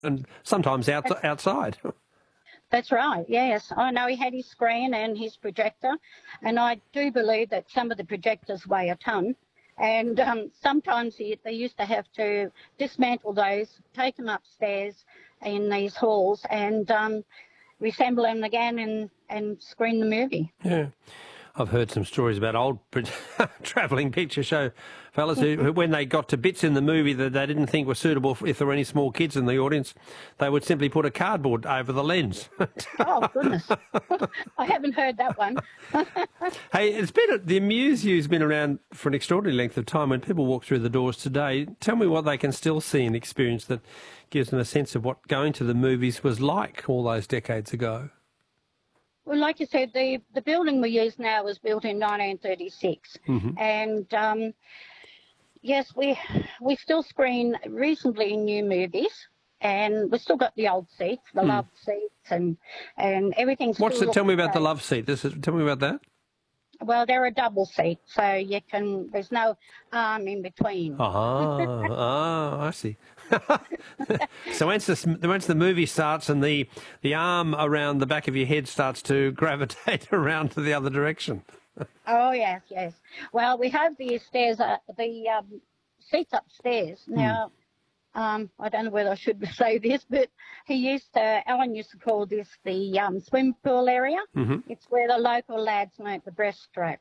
and sometimes outside. That's right, yes. I know he had his screen and his projector, and I do believe that some of the projectors weigh a tonne. And sometimes they used to have to dismantle those, take them upstairs in these halls and reassemble them again and screen the movie. Yeah. I've heard some stories about old travelling picture show fellas who, when they got to bits in the movie that they didn't think were suitable if there were any small kids in the audience, they would simply put a cardboard over the lens. Oh, goodness. I haven't heard that one. Hey, the Amuse You's been around for an extraordinary length of time. When people walk through the doors today, tell me what they can still see and experience that gives them a sense of what going to the movies was like all those decades ago. Well, like you said, the building we use now was built in 1936. Mm-hmm. And, yes, we still screen reasonably new movies. And we've still got the old seats, the love seats, and everything's still... Tell me about the love seat. Tell me about that. Well, they're a double seat, so there's no arm in between. I see. So once the movie starts and the arm around the back of your head starts to gravitate around to the other direction. Oh, yes. Well, we have the stairs, the seats upstairs. Now, I don't know whether I should say this, but Alan used to call this the swim pool area. Mm-hmm. It's where the local lads learnt the breaststroke.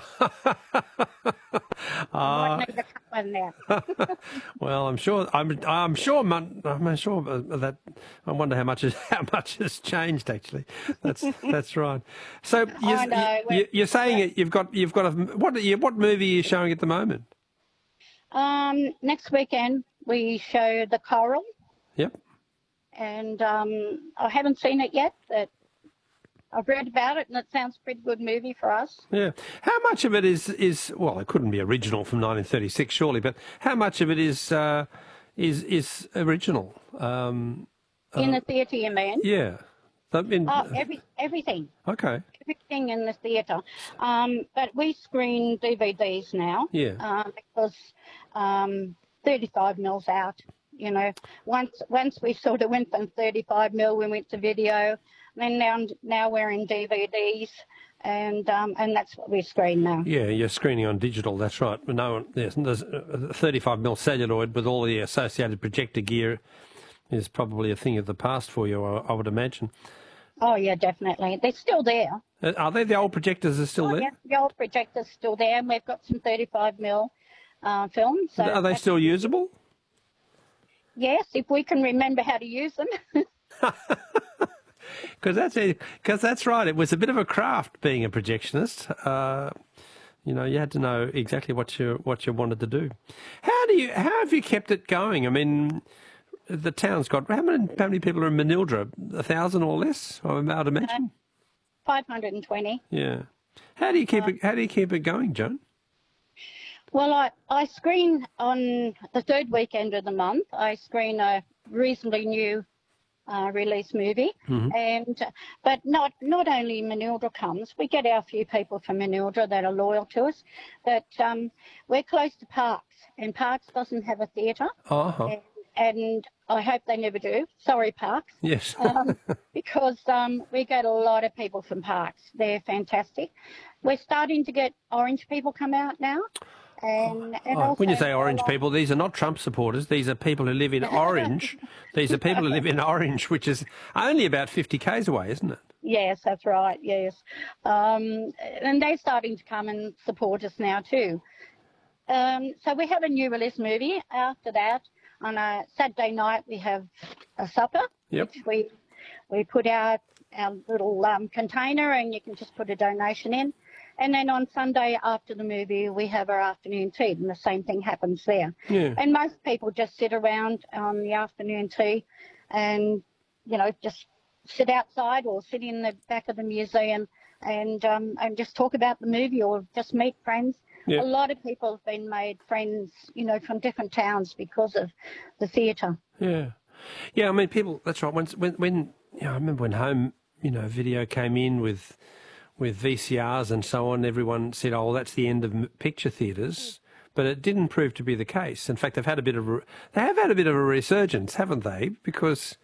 Might need to cut one there. Well, I'm sure that I wonder how much has changed actually. That's right. So you're saying you've got what movie are you showing at the moment? Next weekend we show The Coral. Yep. And I haven't seen it yet, but I've read about it, and it sounds a pretty good movie for us. Yeah. How much of it is well, it couldn't be original from 1936, surely, but how much of it is original? In the theatre, you mean? Yeah. Everything. Okay. Everything in the theatre. But we screen DVDs now. Yeah. Because 35 mils out. You know, once we sort of went from 35 mil, we went to video. Then now we're in DVDs, and that's what we screen now. Yeah, you're screening on digital. That's right. There's 35 mil celluloid with all the associated projector gear is probably a thing of the past for you, I would imagine. Oh yeah, definitely. They're still there. Are they? The old projectors are still there? Yeah, the old projector's still there, and we've got some 35 mil films. So are they still usable? Yes, if we can remember how to use them. Because that's right. It was a bit of a craft being a projectionist. You had to know exactly what you wanted to do. How have you kept it going? I mean, the town's got how many people are in Manildra? 1,000 or less, I would imagine. 520. Yeah. How do you keep it going, Joan? Well, I screen on the third weekend of the month. I screen a reasonably new release movie, but not only Manildra comes. We get our few people from Manildra that are loyal to us, but we're close to Parks, and Parks doesn't have a theatre, and I hope they never do. Sorry, Parks. Yes. Because we get a lot of people from Parks. They're fantastic. We're starting to get Orange people come out now. And also, when you say Orange people, these are not Trump supporters. These are people who live in Orange. These are people who live in Orange, which is only about 50 k's away, isn't it? Yes, that's right, yes. And they're starting to come and support us now too. So we have a new release movie. After that, on a Saturday night, we have a supper, which we put out our little container, and you can just put a donation in. And then on Sunday after the movie, we have our afternoon tea, and the same thing happens there. Yeah. And most people just sit around on the afternoon tea and, just sit outside or sit in the back of the museum and just talk about the movie or just meet friends. Yeah. A lot of people have been made friends, from different towns because of the theatre. Yeah. Yeah, I mean, people, that's right. When I remember when home, video came in with VCRs and so on, everyone said, oh, that's the end of picture theatres. but it didn't prove to be the case. In fact, they have had a bit of a resurgence, haven't they? Because